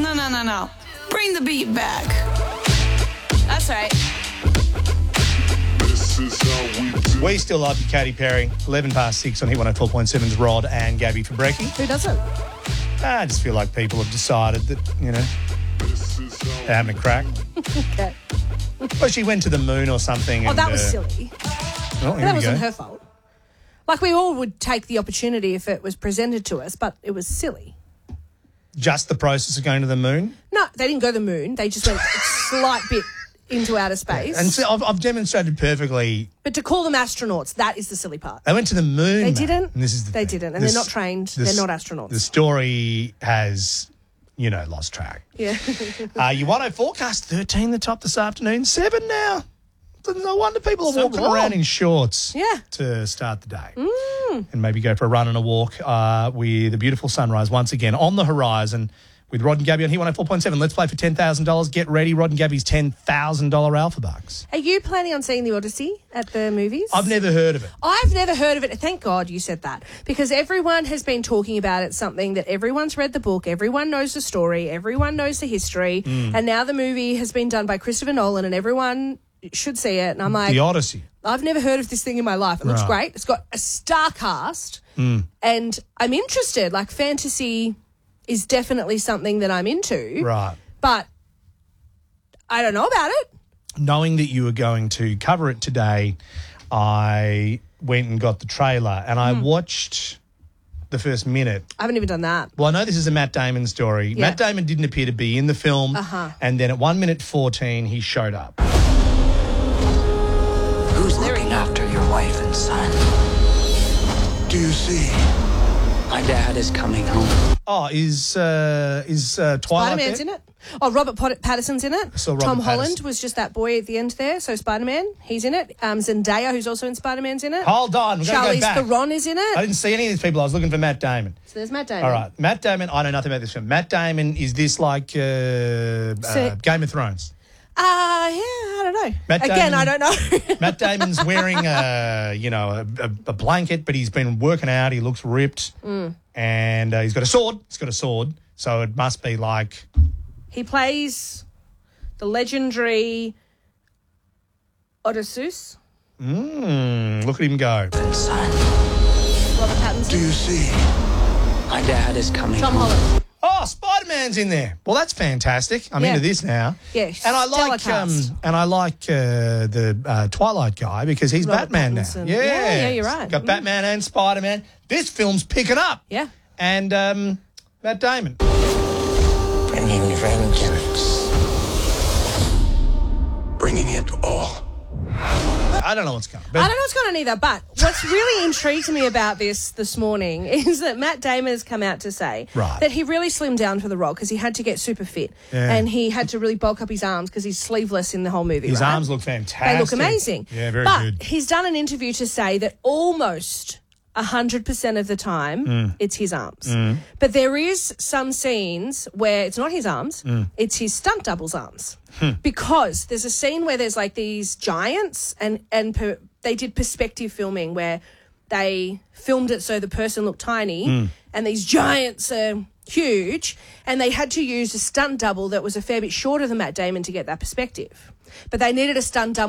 No. Bring the beat back. That's right. We still love you, Katy Perry. 11 past 6 on Hit 104.7's Rod and Gabby Fabrecki. Who doesn't? I just feel like people have decided that, they're having a crack. Okay. Well, she went to the moon or something. Oh, that was silly. Well, That wasn't her fault. Like, we all would take the opportunity if it was presented to us, but it was silly. Just the process of going to the moon? No, they didn't go to the moon. They just went a slight bit into outer space. And so I've demonstrated perfectly. But to call them astronauts, that is the silly part. They went to the moon. They mate. didn't. And this is the They thing. didn't. And they're not trained. They're not astronauts. The story has, lost track. Yeah. Your 104 forecast, 13 the top this afternoon, 7 now. No wonder people are walking around in shorts to start the day. And maybe go for a run and a walk with a beautiful sunrise once again on the horizon with Rod and Gabby on Hit 104.7. Let's play for $10,000. Get ready, Rod and Gabby's $10,000 Alpha Bucks. Are you planning on seeing The Odyssey at the movies? I've never heard of it. I've never heard of it. Thank God you said that, because everyone has been talking about it, something that everyone's read the book, everyone knows the story, everyone knows the history, and now the movie has been done by Christopher Nolan and everyone should see it. And I'm like, The Odyssey. I've never heard of this thing in my life. It looks great. It's got a star cast and I'm interested. Like, fantasy is definitely something that I'm into. Right. But I don't know about it. Knowing that you were going to cover it today, I went and got the trailer and I watched the first minute. I haven't even done that. Well, I know this is a Matt Damon story. Yeah. Matt Damon didn't appear to be in the film. And then at 1 minute 14, he showed up. Who's looking after your wife and son? Do you see? My dad is coming home. Oh, is Twilight Spider-Man's there? in it. Oh, Robert Pattinson's in it. saw Robert Tom Holland Pattinson. was just that boy at the end there. So Spider-Man, he's in it. Zendaya, who's also in Spider-Man's in it. Hold on, we've got to go Charlize back. Theron is in it. I didn't see any of these people. I was looking for Matt Damon. So there's Matt Damon. All right. Matt Damon, I know nothing about this film. Matt Damon, is this like Game of Thrones? Yeah, I don't know. Matt Again, Damon- I don't know. Matt Damon's wearing a blanket, but he's been working out. He looks ripped. And he's got a sword. So it must be like... He plays the legendary Odysseus. Look at him go. And son. Robert Pattinson. Do you see? My dad is coming Tom home. Holland. Oh, Spider-Man's in there. Well, that's fantastic. I'm Yeah. into this now. Yeah, and I stellar like cast. the Twilight guy because he's Robert Batman Pattinson. now. Yeah, you're right. Got Batman and Spider-Man. This film's picking up. Yeah. And Matt Damon. Bringing vengeance. Bringing it all. I don't know what's coming. I don't know what's going on either, but what's really intrigued me about this morning is that Matt Damon has come out to say that he really slimmed down for the role because he had to get super fit and he had to really bulk up his arms because he's sleeveless in the whole movie. His right? arms look fantastic. They look amazing. Yeah, very but good. He's done an interview to say that almost 100% of the time it's his arms. But there is some scenes where it's not his arms, it's his stunt double's arms. Because there's a scene where there's like these giants and they did perspective filming where they filmed it so the person looked tiny and these giants are huge and they had to use a stunt double that was a fair bit shorter than Matt Damon to get that perspective. But they needed a stunt double